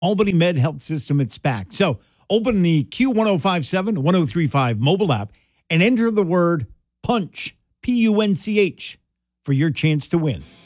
Albany Med Health System, it's back. So open the Q1057-1035 mobile app and enter the word PUNCH, P-U-N-C-H, for your chance to win.